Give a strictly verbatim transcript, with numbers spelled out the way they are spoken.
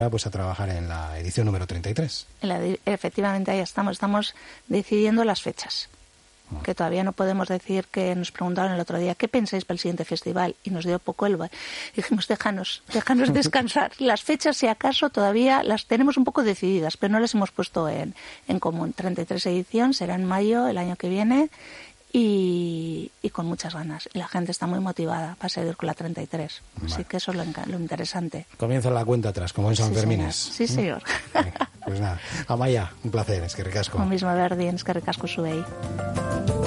pues a trabajar en la edición número treinta y tres. En la, efectivamente, ahí estamos. Estamos decidiendo las fechas. Que todavía no podemos decir, que nos preguntaron el otro día, ¿qué pensáis para el siguiente festival? Y nos dio poco el... Y dijimos, déjanos, déjanos descansar. Las fechas, si acaso, todavía las tenemos un poco decididas, pero no las hemos puesto en, en común. treinta y tres edición, será en mayo el año que viene, y, y con muchas ganas. Y la gente está muy motivada para seguir con la treinta y tres. Vale. Así que eso es lo, lo interesante. Comienza la cuenta atrás, como en San Sí, Fermines. Sí, señor. Pues nada, Amaia, un placer, es que ricasco. Lo mismo, Verdi, es que ricasco zuei.